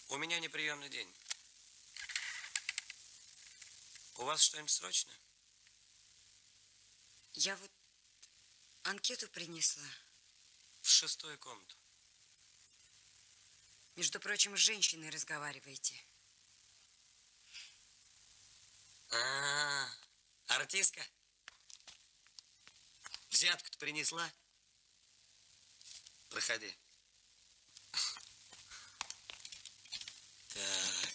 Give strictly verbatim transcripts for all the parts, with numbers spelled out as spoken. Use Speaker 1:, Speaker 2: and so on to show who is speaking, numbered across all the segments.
Speaker 1: У меня неприемный день. У вас что-нибудь срочное?
Speaker 2: Я вот анкету принесла.
Speaker 1: В шестую комнату.
Speaker 2: Между прочим, с женщиной разговариваете.
Speaker 1: А, артистка? Взятку-то принесла? Проходи. Так.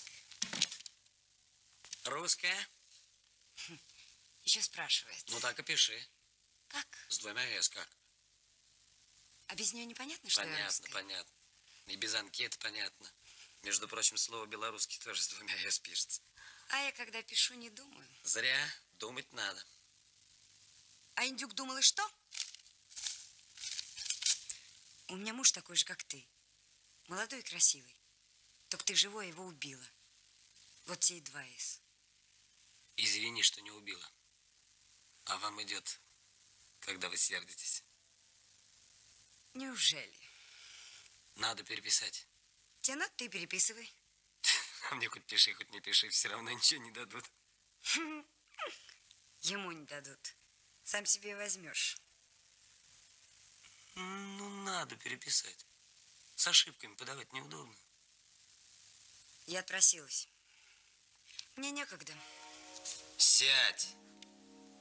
Speaker 1: Русская?
Speaker 2: Еще спрашивает.
Speaker 1: Ну так и пиши.
Speaker 2: Как?
Speaker 1: С двумя «с» как?
Speaker 2: А без нее непонятно, что
Speaker 1: Понятно,
Speaker 2: я русская?
Speaker 1: понятно. И без анкеты понятно. Между прочим, слово «белорусский» тоже с двумя «с» пишется.
Speaker 2: А я, когда пишу, не думаю.
Speaker 1: Зря. Думать надо.
Speaker 2: А индюк думал, и что? У меня муж такой же, как ты. Молодой и красивый. Только ты живой, его убила. Вот те и два «с».
Speaker 1: Извини, что не убила. А вам идет, когда вы сердитесь.
Speaker 2: Неужели?
Speaker 1: Надо переписать.
Speaker 2: Тебе надо, ты переписывай.
Speaker 1: А мне хоть пиши, хоть не пиши, все равно ничего не дадут.
Speaker 2: Ему не дадут. Сам себе возьмешь.
Speaker 1: Ну, надо переписать. С ошибками подавать неудобно.
Speaker 2: Я отпросилась. Мне некогда.
Speaker 1: Сядь.